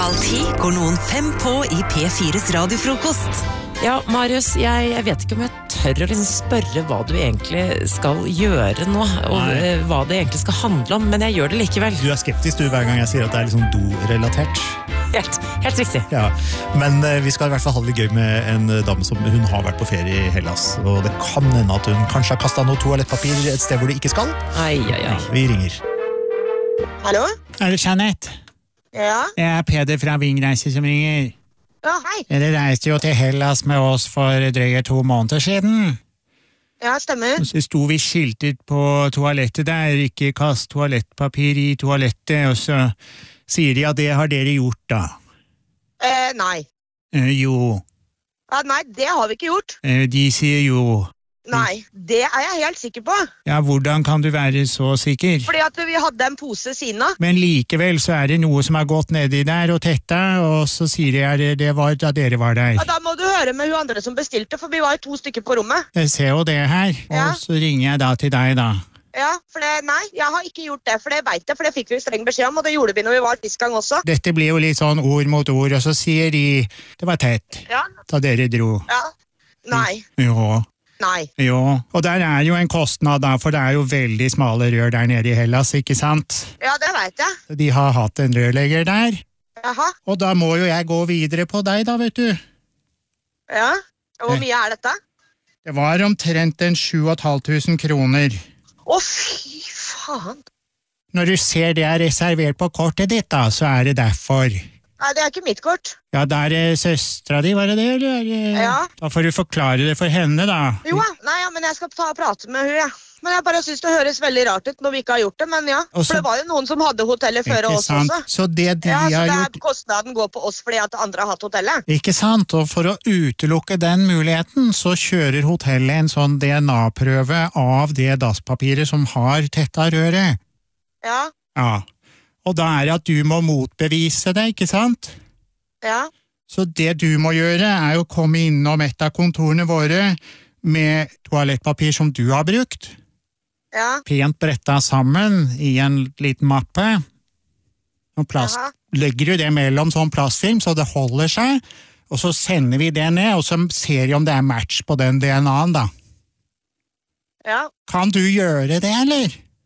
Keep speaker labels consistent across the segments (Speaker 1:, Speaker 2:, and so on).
Speaker 1: Alltid går noen 5 på i P4s radiofrokost.
Speaker 2: Ja, Marius, jeg vet ikke om jeg tør å liksom spørre hva du egentlig skal gjøre nå, og hva det egentlig skal handle om, men jeg gjør det likevel.
Speaker 3: Du skeptisk hver gang jeg sier at det liksom do-relatert.
Speaker 2: Helt riktig.
Speaker 3: Ja, men vi skal i hvert fall ha det gøy med en dame som hun har vært på ferie i Hellas, og det kan hende at hun kanskje har kastet noe toalettpapir et sted hvor det ikke skal.
Speaker 2: Ai.
Speaker 3: Ja, vi ringer.
Speaker 4: Hallo?
Speaker 3: Er det Jeanette?
Speaker 4: Ja?
Speaker 3: Jeg Peder fra Vingreise som ringer.
Speaker 4: Ja, hei.
Speaker 3: Dere reiste jo til Hellas med oss for drøye 2 måneder siden.
Speaker 4: Ja, stemmer.
Speaker 3: Og så sto vi skiltet på toalettet der, ikke kast toalettpapir i toalettet, og så sier de at det har dere gjort da.
Speaker 4: Nei.
Speaker 3: Jo.
Speaker 4: Ja, nei, det har vi ikke gjort.
Speaker 3: De sier jo.
Speaker 4: Nei, det er jeg helt sikker på.
Speaker 3: Ja, hvordan kan du være så sikker?
Speaker 4: Fordi at vi hadde en pose siden av.
Speaker 3: Men likevel så er det noe som har gått nedi der og tetta, og så sier jeg det var da dere var der.
Speaker 4: Ja, da må du høre med hun andre som bestilte, for vi var jo 2 stykker på rommet.
Speaker 3: Jeg ser jo det her,
Speaker 4: Ja.
Speaker 3: og så ringer jeg da til deg da.
Speaker 4: Ja, nei, jeg har ikke gjort det, for det vet jeg, for det fikk vi streng beskjed om, og det gjorde vi når vi var sist gang også.
Speaker 3: Dette blir jo litt sånn ord mot ord, og så sier de, det var tett,
Speaker 4: Ja,
Speaker 3: da dere dro.
Speaker 4: ja, nei,
Speaker 3: Jo.
Speaker 4: nei.
Speaker 3: Jo, og der er jo en kostnad da, for det er jo veldig smale rør der nede i Hellas, ikke sant?
Speaker 4: Ja, det vet jeg.
Speaker 3: De har hatt en rørlegger der,
Speaker 4: Jaha,
Speaker 3: og da må jo jeg gå videre på deg da, vet du.
Speaker 4: ja. Hvor mye er dette?
Speaker 3: Det var omtrent en 7.500 kroner.
Speaker 4: Å, fy faen.
Speaker 3: Når du ser det er reservert på kortet ditt da, så er det derfor.
Speaker 4: Nei, det er ikke mitt kort.
Speaker 3: Ja, da er det søstra di, var det det, eller?
Speaker 4: Ja.
Speaker 3: Da får du forklare det for henne da.
Speaker 4: Jo, nei, ja, men jeg skal ta og prate med hun, ja. Men jeg bare synes det høres veldig rart ut når vi ikke har gjort det, men ja.
Speaker 3: Og så-
Speaker 4: For det var jo noen som hadde hotellet før
Speaker 3: Ikke
Speaker 4: oss
Speaker 3: sant?
Speaker 4: også.
Speaker 3: Så det de
Speaker 4: Ja, så
Speaker 3: har
Speaker 4: det
Speaker 3: gjort...
Speaker 4: kostnaden går på oss fordi at andre har hatt hotellet.
Speaker 3: Ikke sant? Og for å utelukke den muligheten, så kjører hotellet en sånn DNA-prøve av det dasspapiret som har tetta røret.
Speaker 4: Ja,
Speaker 3: Ja. Og da er det at du må motbevise det, ikke sant?
Speaker 4: ja,
Speaker 3: Så det du må gjøre er å komme innom et av kontorene våre med toalettpapir som du har brukt,
Speaker 4: ja,
Speaker 3: pent bretta sammen i en liten mappe. Og plast.
Speaker 4: Jaha.
Speaker 3: Legger du det mellom sånn plastfilm så det holder seg, og så sender vi det ned, og så ser vi om det er match på den DNA-en da.
Speaker 4: ja.
Speaker 3: Kan du gjøre det, eller?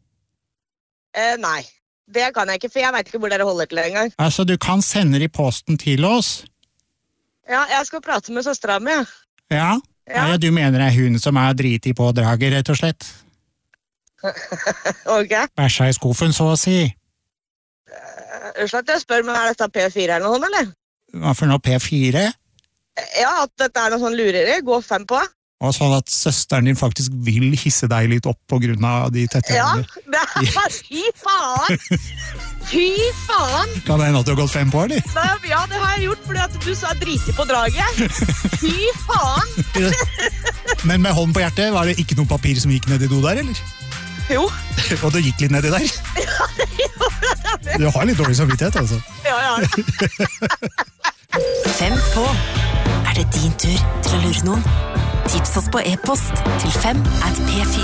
Speaker 4: Nei, det kan jeg ikke, for jeg vet ikke hvor dere holder til engang.
Speaker 3: Altså, du kan sende det i posten til oss.
Speaker 4: Ja, jeg skal prate med søstera mi.
Speaker 3: Ja?
Speaker 4: Ja.
Speaker 3: Ja, du mener det er hun som er driti på draget, rett og slett?
Speaker 4: Ok.
Speaker 3: Bæsja i skuffen, så å si.
Speaker 4: Unnskyld at jeg spør, men er dette P4 eller noe, eller?
Speaker 3: Hva for noe, P4?
Speaker 4: Ja, at dette er noe sånn lureri. Gå 5 på.
Speaker 3: Og sånn at søsteren din faktisk vil hisse deg litt opp på grunn av de tette
Speaker 4: Ja,
Speaker 3: hendene.
Speaker 4: det er fy faen! Fy faen!
Speaker 3: Kan det hende at du har gått 5 på, eller?
Speaker 4: Nei, ja, det har jeg gjort fordi at du sa driti på draget. Fy faen!
Speaker 3: Men med hånden på hjertet, var det ikke noe papir som gikk ned i do der, eller?
Speaker 4: Jo.
Speaker 3: Og det gikk litt ned i der? Du har litt dårlig samvittighet, altså.
Speaker 4: Ja.
Speaker 1: 5 på. Er det din tur til å lure noen? Tips oss på e-post til 5@p4.no.